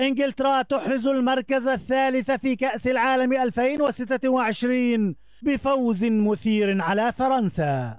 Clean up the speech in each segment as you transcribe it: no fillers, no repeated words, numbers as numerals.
إنجلترا تحرز المركز الثالث في كأس العالم 2026 بفوز مثير على فرنسا.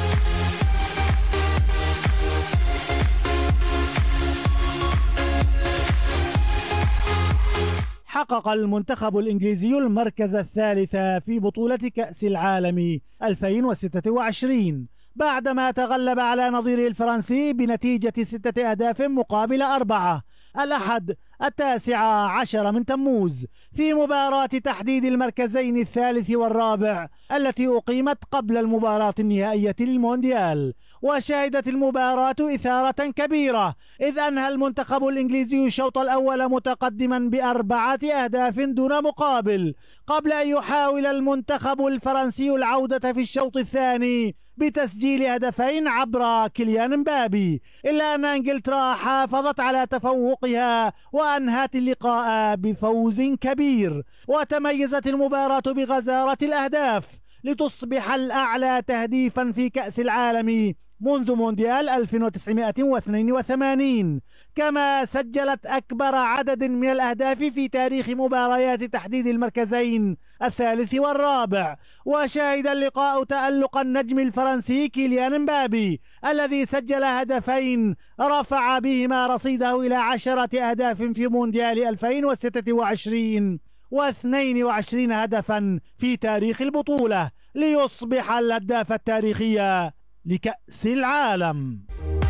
حقق المنتخب الإنجليزي المركز الثالث في بطولة كأس العالم 2026 بعدما تغلب على نظيره الفرنسي بنتيجة 6 أهداف مقابل 4 الأحد 19 من تموز في مباراة تحديد المركزين الثالث والرابع التي أقيمت قبل المباراة النهائية للمونديال. وشهدت المباراة إثارة كبيرة إذ أنهى المنتخب الإنجليزي الشوط الأول متقدما ب4 أهداف دون مقابل قبل أن يحاول المنتخب الفرنسي العودة في الشوط الثاني بتسجيل هدفين عبر كيليان مبابي، إلا أن إنجلترا حافظت على تفوقها وأنهت اللقاء بفوز كبير. وتميزت المباراة بغزارة الأهداف لتصبح الأعلى تهديفا في كأس العالم منذ مونديال 1982، كما سجلت أكبر عدد من الأهداف في تاريخ مباريات تحديد المركزين الثالث والرابع. وشهد اللقاء تألق النجم الفرنسي كيليان مبابي الذي سجل هدفين رفع بهما رصيده إلى 10 أهداف في مونديال 2026 و22 هدفا في تاريخ البطولة ليصبح الهداف التاريخي لكأس العالم.